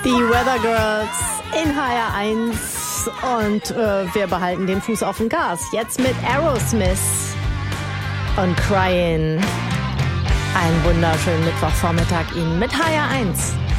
Die Weather Girls in HR1 und wir behalten den Fuß auf dem Gas. Jetzt mit Aerosmith und Crying. Einen wunderschönen Mittwochvormittag Ihnen mit HR1.